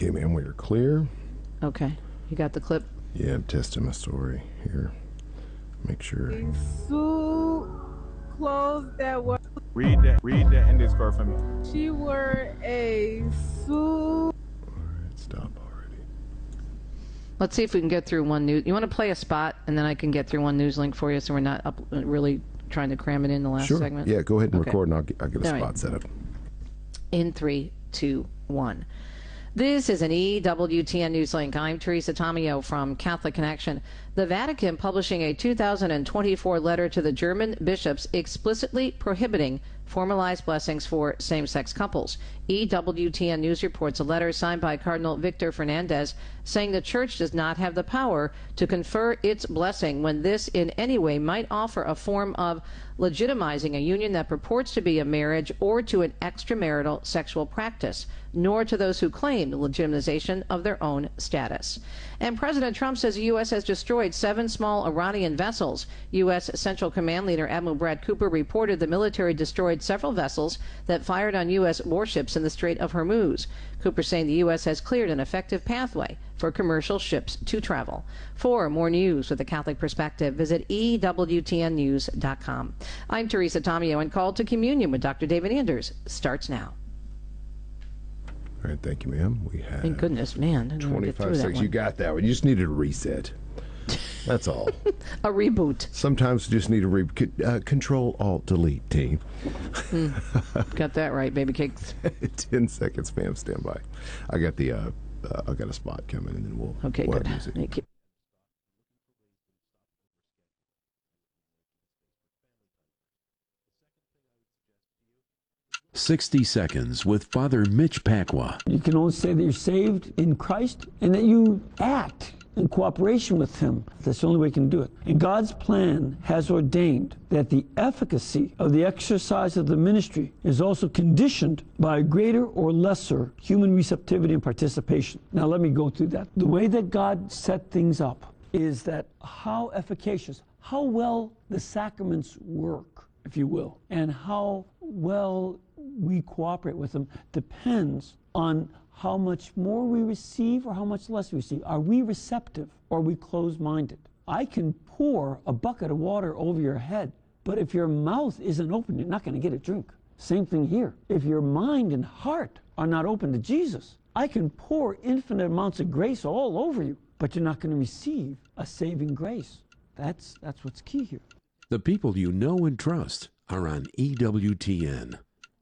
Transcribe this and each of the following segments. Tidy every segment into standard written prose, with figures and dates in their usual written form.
Okay, ma'am, we are clear. Okay. You got the clip? Yeah, I'm testing my story here. Make sure. Sue clothes that were. Read the ending score for me. She wore a suit. All right, stop already. Let's see if we can get through one news. You want to play a spot, and then I can get through one news link for you, so we're not really trying to cram it in the last segment? Yeah, go ahead and record, and I'll get a All spot right. set up. In 3, 2, 1. This is an EWTN News Link. I'm Teresa Tomeo from Catholic Connection. The Vatican publishing a 2024 letter to the German bishops explicitly prohibiting formalized blessings for same-sex couples. EWTN News reports a letter signed by Cardinal Victor Fernandez saying the Church does not have the power to confer its blessing when this in any way might offer a form of legitimizing a union that purports to be a marriage or to an extramarital sexual practice, nor to those who claim the legitimization of their own status. And President Trump says the U.S. has destroyed 7 small Iranian vessels. U.S. Central Command Leader Admiral Brad Cooper reported the military destroyed several vessels that fired on U.S. warships in the Strait of Hormuz. Cooper saying the U.S. has cleared an effective pathway for commercial ships to travel. For more news with a Catholic perspective, visit EWTNnews.com. I'm Teresa Tomeo, and Call to Communion with Dr. David Anders starts now. All right, thank you, ma'am. We have. Thank goodness, man. 25 seconds. You got that one. You just needed a reset. That's all. A reboot. Sometimes you just need a Control Alt Delete, team. Got that right, baby cakes. 10 seconds, ma'am. Stand by. I got a spot coming, and then we'll Good. have music. Thank you. "60 Seconds with Father Mitch Pacwa." You can only say that you're saved in Christ and that you act in cooperation with Him. That's the only way you can do it. And God's plan has ordained that the efficacy of the exercise of the ministry is also conditioned by greater or lesser human receptivity and participation. Now let me go through that. The way that God set things up is that how efficacious, how well the sacraments work, if you will, and how well we cooperate with them depends on how much more we receive or how much less we receive. Are we receptive or are we closed-minded? I can pour a bucket of water over your head, but if your mouth isn't open, you're not going to get a drink. Same thing here. If your mind and heart are not open to Jesus, I can pour infinite amounts of grace all over you, but you're not going to receive a saving grace. That's what's key here. The people you know and trust are on EWTN.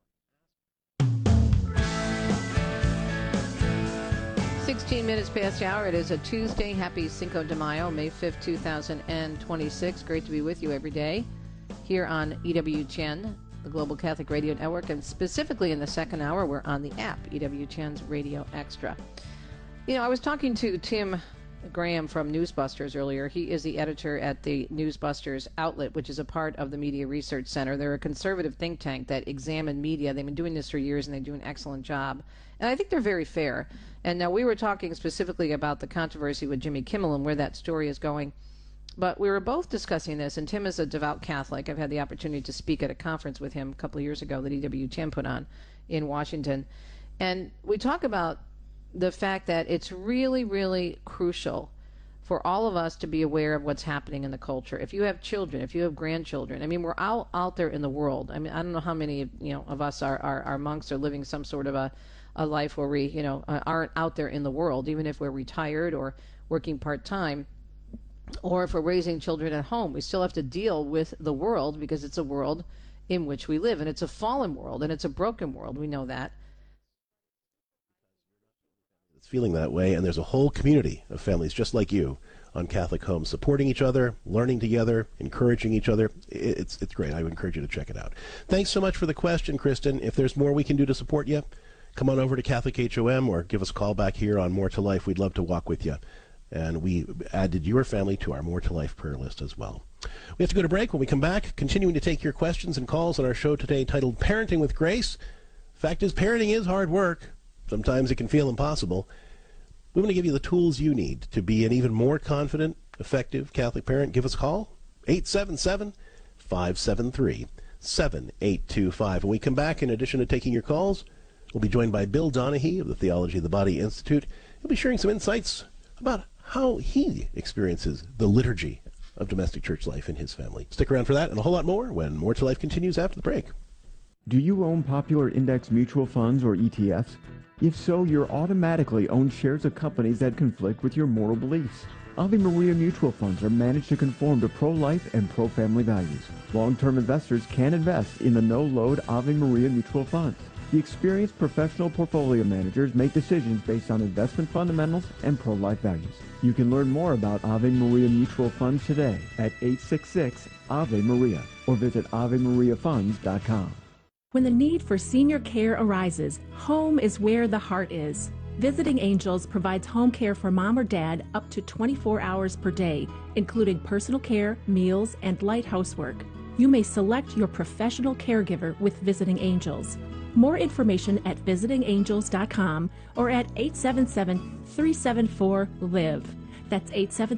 16 minutes past the hour. It is a Tuesday. Happy Cinco de Mayo, May 5th, 2026. Great to be with you every day here on EWTN, the Global Catholic Radio Network, and specifically in the second hour, we're on the app, EWTN's Radio Extra. You know, I was talking to Tim Graham from Newsbusters earlier. He is the editor at the Newsbusters outlet, which is a part of the Media Research Center. They're a conservative think tank that examine media. They've been doing this for years, and they do an excellent job. And I think they're very fair. And now we were talking specifically about the controversy with Jimmy Kimmel and where that story is going. But we were both discussing this, and Tim is a devout Catholic. I've had the opportunity to speak at a conference with him a couple of years ago that EWTN put on in Washington. And we talk about the fact that it's really, really crucial for all of us to be aware of what's happening in the culture. If you have children, if you have grandchildren, I mean, we're out there in the world. I mean, I don't know how many of us are monks or living some sort of a life where we aren't out there in the world, even if we're retired or working part-time, or if we're raising children at home. We still have to deal with the world because it's a world in which we live, and it's a fallen world, and it's a broken world. We know that. It's feeling that way, and there's a whole community of families just like you on Catholic Home, supporting each other, learning together, encouraging each other. It's great. I would encourage you to check it out. Thanks so much for the question, Kristen. If there's more we can do to support you, come on over to Catholic HOM or give us a call back here on More to Life. We'd love to walk with you. And we added your family to our More to Life prayer list as well. We have to go to break. When we come back, continuing to take your questions and calls on our show today titled Parenting with Grace. Fact is, parenting is hard work. Sometimes it can feel impossible. We want to give you the tools you need to be an even more confident, effective Catholic parent. Give us a call, 877-573-7825. When we come back, in addition to taking your calls, We'll be joined by Bill Donahue of the Theology of the Body Institute. He'll be sharing some insights about how he experiences the liturgy of domestic church life in his family. Stick around for that and a whole lot more when More to Life continues after the break. Do you own popular index mutual funds or ETFs? If so, you're automatically own shares of companies that conflict with your moral beliefs. Ave Maria mutual funds are managed to conform to pro-life and pro-family values. Long-term investors can invest in the no-load Ave Maria mutual funds. The experienced professional portfolio managers make decisions based on investment fundamentals and pro-life values. You can learn more about Ave Maria mutual funds today at 866-AVE-MARIA or visit AveMariaFunds.com. When the need for senior care arises, home is where the heart is. Visiting Angels provides home care for mom or dad up to 24 hours per day, including personal care, meals, and light housework. You may select your professional caregiver with Visiting Angels. More information at visitingangels.com or at 877-374-LIVE. That's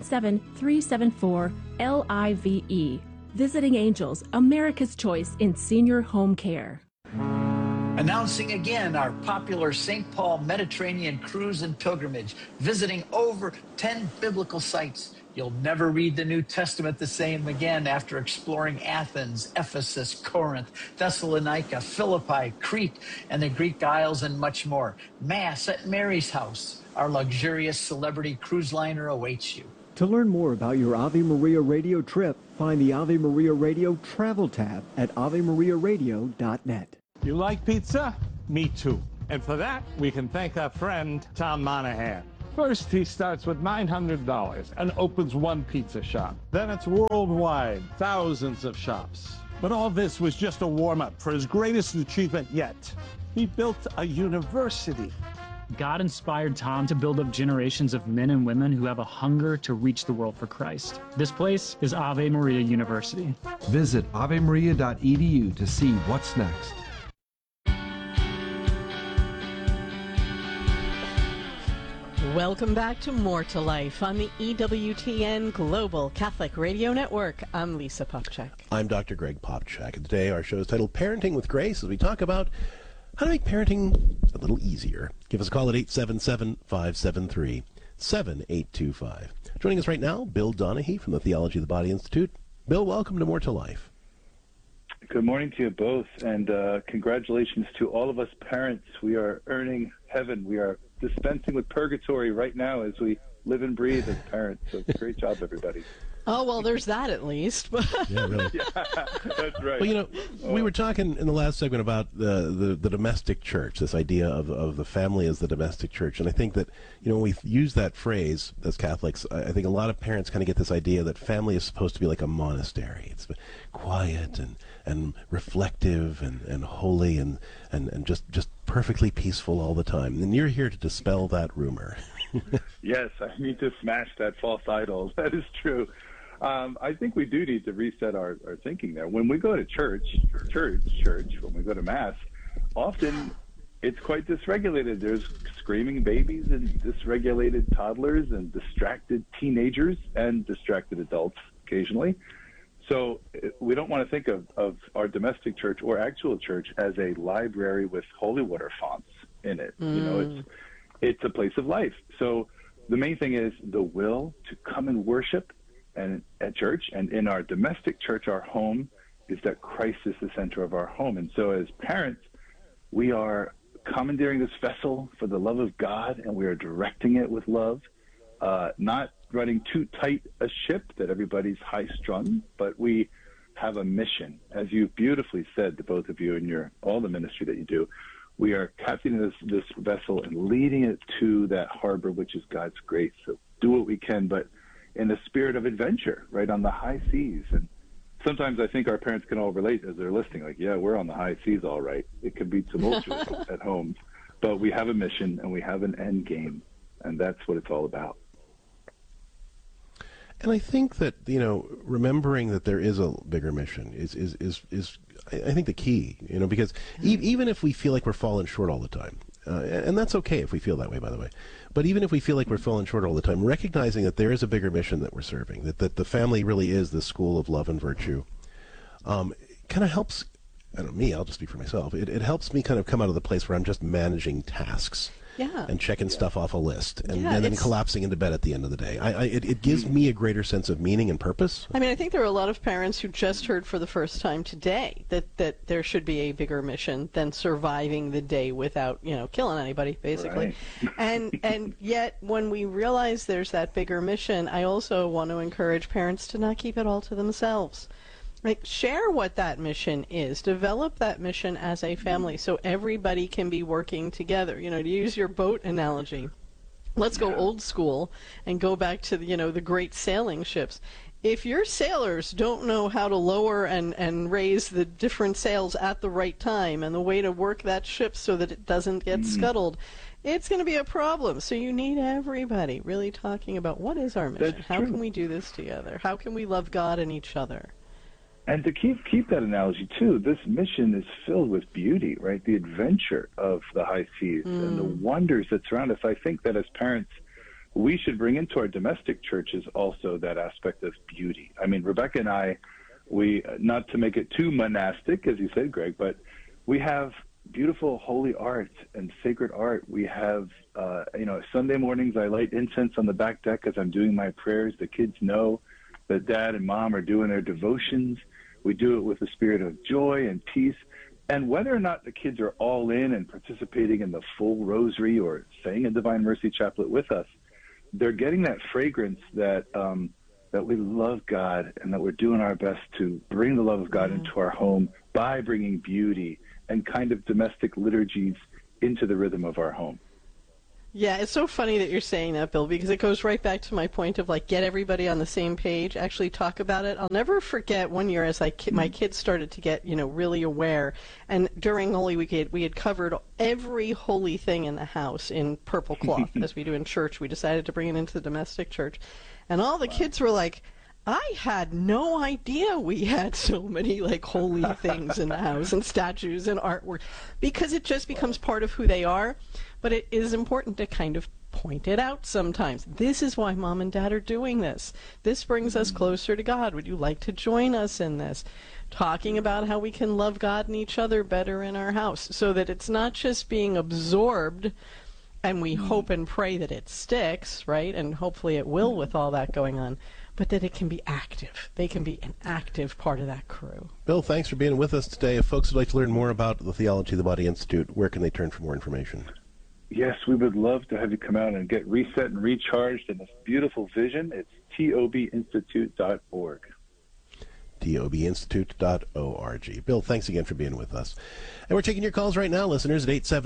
877-374-LIVE. Visiting Angels, America's choice in senior home care. Announcing again our popular St. Paul Mediterranean cruise and pilgrimage, visiting over 10 biblical sites. You'll never read the New Testament the same again after exploring Athens, Ephesus, Corinth, Thessalonica, Philippi, Crete, and the Greek Isles, and much more. Mass at Mary's house. Our luxurious celebrity cruise liner awaits you. To learn more about your Ave Maria Radio trip, find the Ave Maria Radio Travel tab at AveMariaRadio.net. You like pizza? Me too. And for that, we can thank our friend, Tom Monahan. First, he starts with $900 and opens one pizza shop. Then it's worldwide, thousands of shops. But all this was just a warm-up for his greatest achievement yet. He built a university. God inspired Tom to build up generations of men and women who have a hunger to reach the world for Christ. This place is Ave Maria University. Visit avemaria.edu to see what's next. Welcome back to More to Life on the EWTN Global Catholic Radio Network. I'm Lisa Popchak. I'm Dr. Greg Popchak, and today our show is titled Parenting with Grace, as we talk about how to make parenting a little easier. Give us a call at 877-573-7825. Joining us right now, Bill Donahue from the Theology of the Body Institute. Bill, welcome to More to Life. Good morning to you both, and congratulations to all of us parents. We are earning heaven. We are dispensing with purgatory right now as we live and breathe as parents. So great job, everybody. Oh, well, there's that at least. Yeah, really. Yeah, that's right. Well, you know, we were talking in the last segment about the domestic church, this idea of the family as the domestic church. And I think that, you know, when we use that phrase as Catholics, I think a lot of parents kind of get this idea that family is supposed to be like a monastery. It's quiet and reflective and holy and just perfectly peaceful all the time. And you're here to dispel that rumor. Yes, I need to smash that false idol. That is true. I think we do need to reset our thinking there. When we go to church, when we go to Mass, often it's quite dysregulated. There's screaming babies and dysregulated toddlers and distracted teenagers and distracted adults occasionally. So we don't want to think of our domestic church or actual church as a library with holy water fonts in it. You know, it's a place of life. So the main thing is the will to come and worship and at church, and in our domestic church, our home, is that Christ is the center of our home. And so as parents, we are commandeering this vessel for the love of God, and we are directing it with love, not running too tight a ship that everybody's high-strung, but we have a mission. As you beautifully said, the both of you, in all the ministry that you do, we are captaining this vessel and leading it to that harbor, which is God's grace. So do what we can, but in the spirit of adventure, right on the high seas. And sometimes I think our parents can all relate as they're listening, like, yeah, we're on the high seas, all right. It can be tumultuous at home, but we have a mission and we have an end game, and that's what it's all about. And I think that, you know, remembering that there is a bigger mission is I think the key, you know, because even if we feel like we're falling short all the time, and that's okay if we feel that way, by the way, but even if we feel like we're falling short all the time, recognizing that there is a bigger mission that we're serving, that the family really is the school of love and virtue, kind of helps I don't know, me, I'll just speak for myself. It helps me kind of come out of the place where I'm just managing tasks. Yeah. And checking stuff off a list, and Yeah, then collapsing into bed at the end of the day. It gives me a greater sense of meaning and purpose. I mean, I think there are a lot of parents who just heard for the first time today that there should be a bigger mission than surviving the day without, killing anybody, basically. Right. And yet, when we realize there's that bigger mission, I also want to encourage parents to not keep it all to themselves. Like, share what that mission is. Develop that mission as a family so everybody can be working together. To use your boat analogy, let's go old school and go back to the great sailing ships. If your sailors don't know how to lower and raise the different sails at the right time and the way to work that ship so that it doesn't get scuttled, it's going to be a problem. So you need everybody really talking about what is our mission? How can we do this together? How can we love God and each other? And to keep that analogy too, this mission is filled with beauty, right? The adventure of the high seas and the wonders that surround us. I think that as parents, we should bring into our domestic churches also that aspect of beauty. I mean, Rebecca and I, we, not to make it too monastic, as you said, Greg, but we have beautiful holy art and sacred art. We have, Sunday mornings I light incense on the back deck as I'm doing my prayers. The kids know that Dad and Mom are doing their devotions. We do it with a spirit of joy and peace. And whether or not the kids are all in and participating in the full rosary or saying a Divine Mercy Chaplet with us, they're getting that fragrance that that we love God and that we're doing our best to bring the love of God into our home by bringing beauty and kind of domestic liturgies into the rhythm of our home. Yeah, it's so funny that you're saying that, Bill, because it goes right back to my point of, get everybody on the same page, actually talk about it. I'll never forget one year as my kids started to get, really aware, and during Holy Week we had covered every holy thing in the house in purple cloth, as we do in church. We decided to bring it into the domestic church, and all the kids were like, I had no idea we had so many holy things in the house and statues and artwork, because it just becomes part of who they are. But it is important to kind of point it out sometimes. This is why Mom and Dad are doing this. This brings us closer to God. Would you like to join us in this? Talking about how we can love God and each other better in our house, so that it's not just being absorbed and we hope and pray that it sticks, right? And hopefully it will with all that going on. But that it can be active. They can be an active part of that crew. Bill, thanks for being with us today. If folks would like to learn more about the Theology of the Body Institute, where can they turn for more information? Yes, we would love to have you come out and get reset and recharged in this beautiful vision. It's tobinstitute.org. tobinstitute.org. Bill, thanks again for being with us. And we're taking your calls right now, listeners, at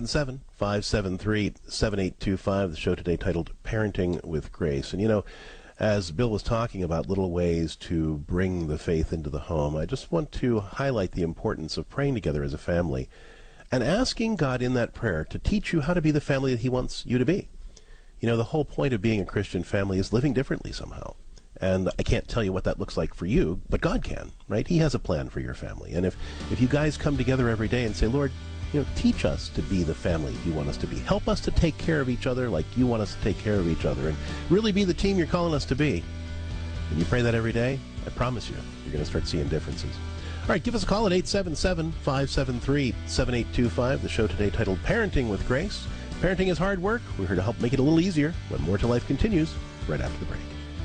877-573-7825. The show today titled Parenting with Grace. And, as Bill was talking about little ways to bring the faith into the home, I just want to highlight the importance of praying together as a family and asking God in that prayer to teach you how to be the family that He wants you to be. The whole point of being a Christian family is living differently somehow. And I can't tell you what that looks like for you, but God can, right? He has a plan for your family. And if you guys come together every day and say, Lord, teach us to be the family you want us to be. Help us to take care of each other like you want us to take care of each other, and really be the team you're calling us to be. And you pray that every day, I promise you're going to start seeing differences. All right, give us a call at 877-573-7825. The show today titled Parenting with Grace. Parenting is hard work. We're here to help make it a little easier when More to Life continues right after the break.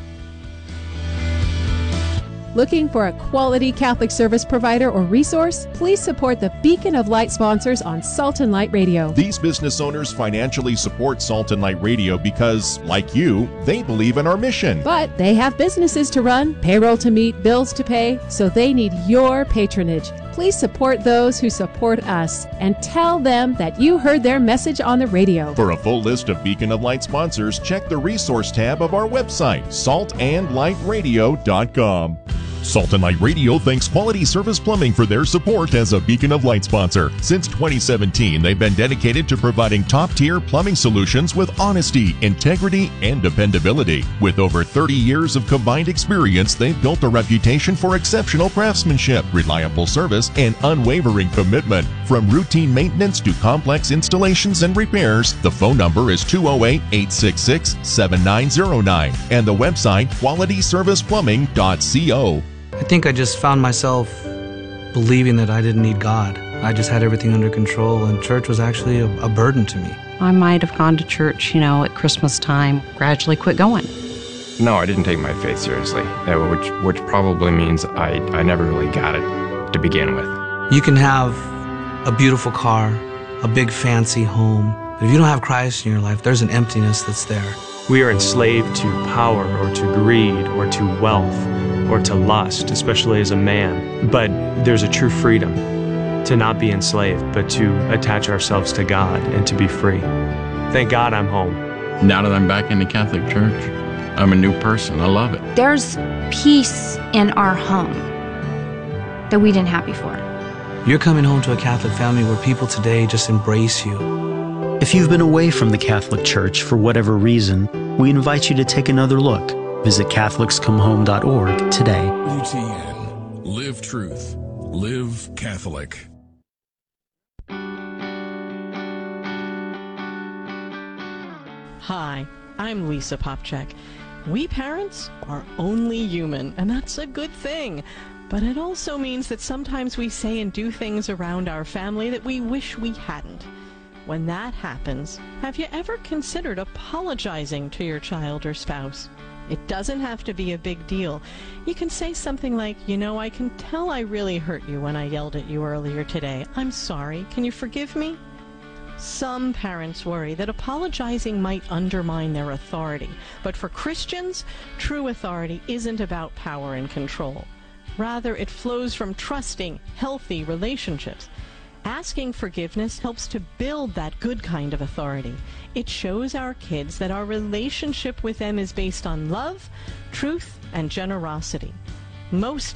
Looking for a quality Catholic service provider or resource? Please support the Beacon of Light sponsors on Salt and Light Radio. These business owners financially support Salt and Light Radio because, like you, they believe in our mission. But they have businesses to run, payroll to meet, bills to pay, so they need your patronage. Please support those who support us and tell them that you heard their message on the radio. For a full list of Beacon of Light sponsors, check the resource tab of our website, saltandlightradio.com. Salt and Light Radio thanks Quality Service Plumbing for their support as a Beacon of Light sponsor. Since 2017, they've been dedicated to providing top-tier plumbing solutions with honesty, integrity, and dependability. With over 30 years of combined experience, they've built a reputation for exceptional craftsmanship, reliable service, and unwavering commitment. From routine maintenance to complex installations and repairs, the phone number is 208-866-7909 and the website qualityserviceplumbing.co. I think I just found myself believing that I didn't need God. I just had everything under control, and church was actually a burden to me. I might have gone to church, at Christmas time, gradually quit going. No, I didn't take my faith seriously, which probably means I never really got it to begin with. You can have a beautiful car, a big fancy home, but if you don't have Christ in your life, there's an emptiness that's there. We are enslaved to power or to greed or to wealth or to lust, especially as a man. But there's a true freedom to not be enslaved, but to attach ourselves to God and to be free. Thank God I'm home. Now that I'm back in the Catholic Church, I'm a new person. I love it. There's peace in our home that we didn't have before. You're coming home to a Catholic family where people today just embrace you. If you've been away from the Catholic Church for whatever reason, we invite you to take another look. Visit CatholicsComeHome.org today. UTN. Live truth. Live Catholic. Hi, I'm Lisa Popchak. We parents are only human, and that's a good thing. But it also means that sometimes we say and do things around our family that we wish we hadn't. When that happens, have you ever considered apologizing to your child or spouse? It doesn't have to be a big deal. You can say something like, I can tell I really hurt you when I yelled at you earlier today. I'm sorry. Can you forgive me? Some parents worry that apologizing might undermine their authority. But for Christians, true authority isn't about power and control. Rather, it flows from trusting, healthy relationships. Asking forgiveness helps to build that good kind of authority. It shows our kids that our relationship with them is based on love, truth, and generosity. Most